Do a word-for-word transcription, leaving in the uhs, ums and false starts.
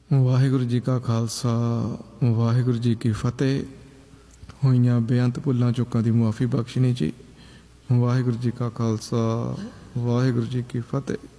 ਵਾਹਿਗੁਰੂ ਜੀ ਕਾ ਖਾਲਸਾ ਵਾਹਿਗੁਰੂ ਜੀ ਕੀ ਫਤਿਹ। ਹੋਈਆਂ ਬੇਅੰਤ ਭੁੱਲਾਂ ਚੁੱਕਾਂ ਦੀ ਮੁਆਫੀ ਬਖਸ਼ਣੀ ਜੀ। ਵਾਹਿਗੁਰੂ ਜੀ ਕਾ ਖਾਲਸਾ ਵਾਹਿਗੁਰੂ ਜੀ ਕੀ ਫਤਿਹ।